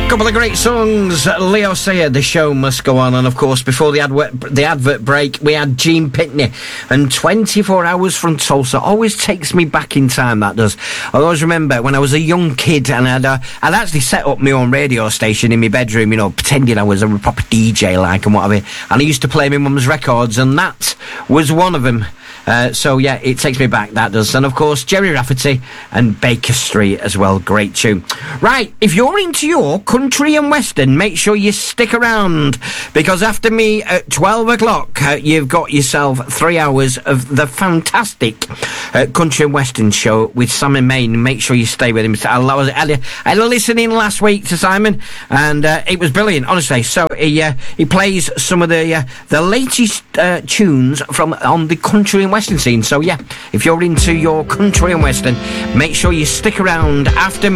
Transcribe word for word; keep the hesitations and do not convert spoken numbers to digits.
Couple of great songs. Leo Sayer, The Show Must Go On. And of course, before the advert, the advert break, we had Gene Pitney. And twenty-four hours from Tulsa always takes me back in time, that does. I always remember when I was a young kid and I'd, uh, I'd actually set up my own radio station in my bedroom, you know, pretending I was a proper D J like and whatever. And I used to play my mum's records, and that was one of them. Uh, so, yeah, it takes me back, that does. And, of course, Jerry Rafferty and Baker Street as well. Great tune. Right, if you're into your country and western, make sure you stick around, because after me at twelve o'clock, uh, you've got yourself three hours of the fantastic uh, country and western show with Simon Main. Make sure you stay with him. I was I had a listen in last week to Simon, and uh, it was brilliant, honestly. So he uh, he plays some of the uh, the latest uh, tunes from on the country and western scene. So yeah, if you're into your country and western, make sure you stick around after